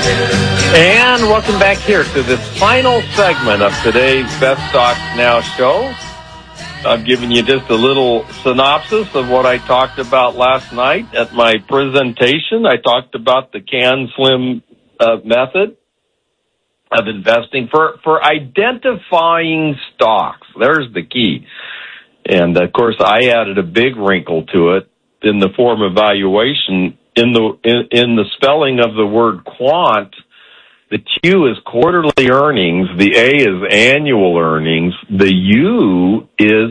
And welcome back here to this final segment of today's Best Stocks Now show. I've given you just a little synopsis of what I talked about last night at my presentation. I talked about the CanSlim method of investing for identifying stocks. There's the key. And, of course, I added a big wrinkle to it in the form of valuation. In the spelling of the word quant, the Q is quarterly earnings, the A is annual earnings, the U is